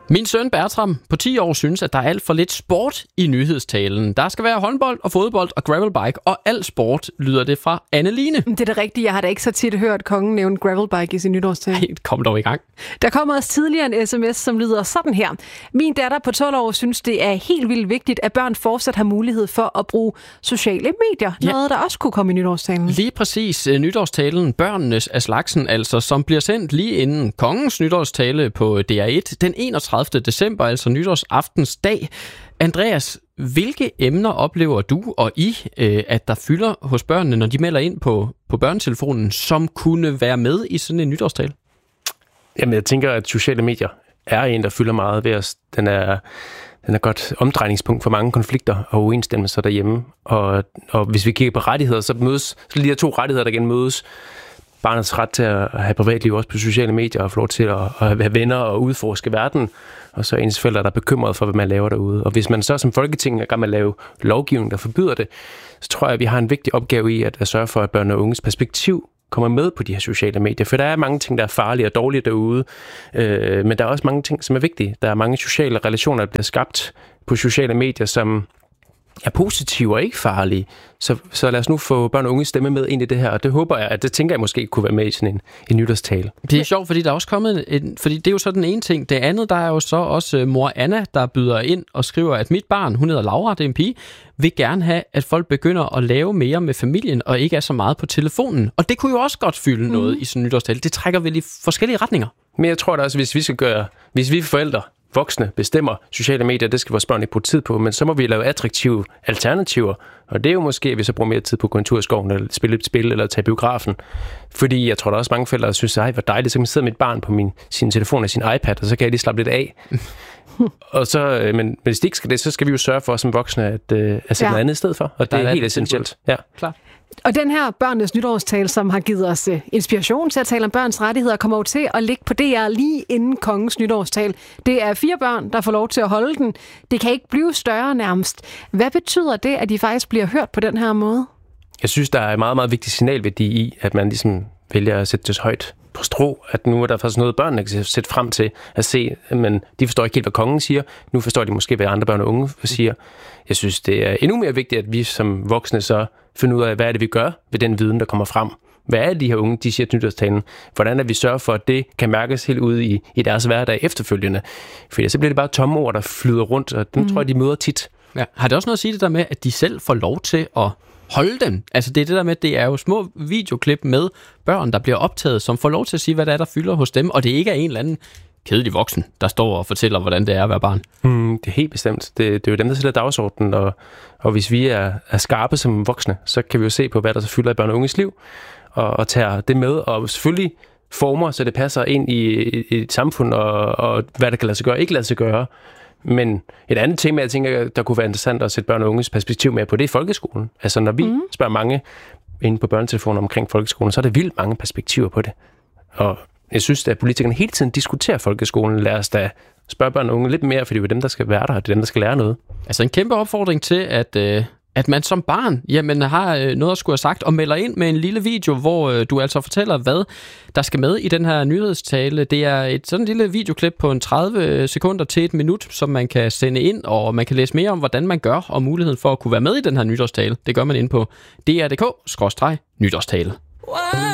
Min søn Bertram på 10 år synes, at der er alt for lidt sport i nyhedstalen. Der skal være håndbold og fodbold og gravelbike, og al sport, lyder det fra Anne-Line. Det er det rigtige. Jeg har da ikke så tit hørt kongen nævne gravelbike i sin nytårstale. Nej, kom dog i gang. Der kommer også tidligere en sms, som lyder sådan her. Min datter på 12 år synes, det er helt vildt vigtigt, at børn fortsat har mulighed for at bruge sociale medier. Ja. Noget, der også kunne komme i nytårstalen. Lige præcis. Nytårstalen Børnenes af slagsen, altså, som bliver sendt lige inden kongens nytårstale på DR1 den 31. december, altså nytårsaftens dag. Andreas, hvilke emner oplever du og at der fylder hos børnene, når de melder ind på børnetelefonen, som kunne være med i sådan en nytårstale? Jamen, jeg tænker, at sociale medier er en, der fylder meget ved os. Den er godt omdrejningspunkt for mange konflikter og uenstemmelser derhjemme. Og hvis vi kigger på rettigheder, så lige de her 2 rettigheder, der igen mødes. Barnets ret til at have privatliv også på sociale medier og få lov til at have venner og udforske verden. Og så ens forældre, der er bekymret for, hvad man laver derude. Og hvis man så som Folketing er gang med at lave lovgivning, der forbyder det, så tror jeg, at vi har en vigtig opgave i at sørge for, at børn og unges perspektiv kommer med på de her sociale medier. For der er mange ting, der er farlige og dårlige derude. Men der er også mange ting, som er vigtige. Der er mange sociale relationer, der bliver skabt på sociale medier, som er positive og ikke farlige. Så lad os nu få børn og unge stemme med ind i det her, og det tænker jeg måske kunne være med i sådan en nytårstale. Det er sjovt, fordi der er også kommet fordi det er jo så den ene ting. Det andet, der er jo så også mor Anna, der byder ind og skriver, at mit barn, hun hedder Laura, det er en pige, vil gerne have, at folk begynder at lave mere med familien, og ikke er så meget på telefonen. Og det kunne jo også godt fylde noget i sådan en nytårstale. Det trækker vel i forskellige retninger. Men jeg tror da også, hvis vi forældre, voksne bestemmer sociale medier, det skal vores børn ikke bruge tid på, men så må vi lave attraktive alternativer, og det er jo måske, at vi så bruger mere tid på gå en tur i skoven, eller spille et spil, eller tage biografen. Fordi jeg tror, der er også mange forældre, der synes, hvor dejligt, så kan man sidde med et barn på sin telefon og sin iPad, og så kan jeg lige slappe lidt af. Og så, men hvis det ikke skal det, så skal vi jo sørge for som voksne at sætte noget andet i stedet for, og det er helt essentielt. Ja, klart. Og den her børnenes nytårstale, som har givet os inspiration til at tale om børns rettigheder, kommer jo til at ligge på DR lige inden kongens nytårstale. Det er 4 børn, der får lov til at holde den. Det kan ikke blive større nærmest. Hvad betyder det, at de faktisk bliver hørt på den her måde? Jeg synes, der er en meget, meget vigtig signalværdi i, at man ligesom vælger at sætte det højt på strå, at nu er der faktisk noget, børnene kan sætte frem til at se, men de forstår ikke helt, hvad kongen siger. Nu forstår de måske, hvad andre børn og unge siger. Jeg synes, det er endnu mere vigtigt, at vi som voksne så finder ud af, hvad er det, vi gør ved den viden, der kommer frem. Hvad er det, de her unge, de siger til nytårstalen? Hvordan er vi sørger for, at det kan mærkes helt ude i deres hverdag efterfølgende? For så bliver det bare tomme ord, der flyder rundt, og dem tror jeg, de møder tit. Ja. Har det også noget at sige det der med, at de selv får lov til at holde dem? Altså det er det der med, at det er jo små videoklip med børn, der bliver optaget, som får lov til at sige, hvad der er, der fylder hos dem, og det ikke er en eller anden kedelig voksen, der står og fortæller, hvordan det er at være barn. Det er helt bestemt. Det er jo dem, der sætter dagsordenen, og hvis vi er skarpe som voksne, så kan vi jo se på, hvad der så fylder i børn og unges liv, og tager det med, og selvfølgelig former, så det passer ind i et samfund, og hvad der kan lade sig gøre, ikke lade sig gøre. Men et andet tema, jeg tænker, der kunne være interessant at sætte børn og unges perspektiv med på, det er folkeskolen. Altså når vi spørger mange inde på børnetelefoner omkring folkeskolen, så er der vildt mange perspektiver på det. Og jeg synes, at politikerne hele tiden diskuterer folkeskolen. Lad os da spørge børn og unge lidt mere, fordi det er dem, der skal være der, og det er dem, der skal lære noget. Altså en kæmpe opfordring til, at man som barn har noget at skulle have sagt, og melder ind med en lille video, hvor du altså fortæller, hvad der skal med i den her nyhedstale. Det er et sådan lille videoklip på 30 sekunder til 1 minut, som man kan sende ind, og man kan læse mere om, hvordan man gør, og muligheden for at kunne være med i den her nytårstale. Det gør man inde på dr.dk/nytårstale.